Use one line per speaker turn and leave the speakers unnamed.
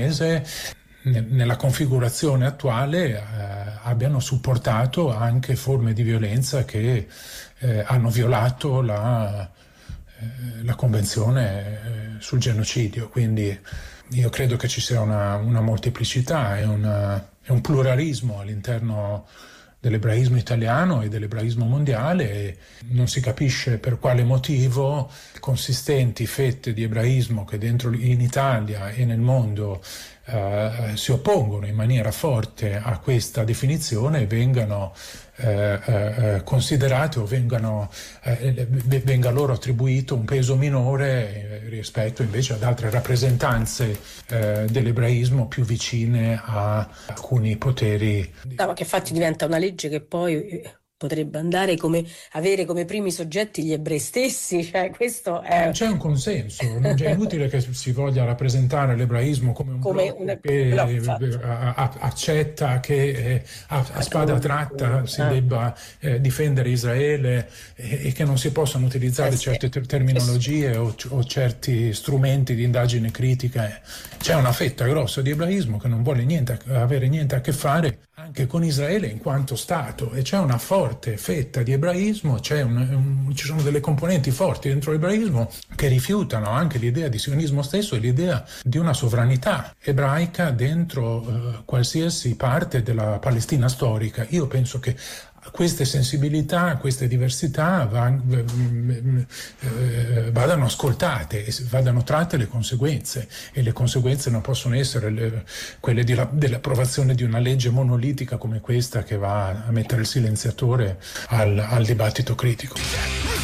paese nella configurazione attuale abbiano supportato anche forme di violenza che hanno violato la Convenzione sul genocidio. Quindi io credo che ci sia una molteplicità e un pluralismo all'interno dell'ebraismo italiano e dell'ebraismo mondiale, e non si capisce per quale motivo consistenti fette di ebraismo che dentro in Italia e nel mondo si oppongono in maniera forte a questa definizione e vengano considerate o venga loro attribuito un peso minore rispetto invece ad altre rappresentanze dell'ebraismo più vicine a alcuni poteri.
No, ma che infatti diventa una legge che poi potrebbe andare avere come primi soggetti gli ebrei stessi, cioè questo è...
Non c'è un consenso, non è inutile che si voglia rappresentare l'ebraismo come un blocco che accetta che a spada tratta si debba difendere Israele e che non si possano utilizzare certe terminologie o certi strumenti di indagine critica. C'è una fetta grossa di ebraismo che non vuole avere niente a che fare anche con Israele in quanto Stato, e c'è una forte fetta di ebraismo, ci sono delle componenti forti dentro l'ebraismo che rifiutano anche l'idea di sionismo stesso e l'idea di una sovranità ebraica dentro qualsiasi parte della Palestina storica. Io penso che queste sensibilità, queste diversità vadano ascoltate e vadano tratte le conseguenze, e le conseguenze non possono essere quelle dell'approvazione di una legge monolitica come questa che va a mettere il silenziatore al dibattito critico.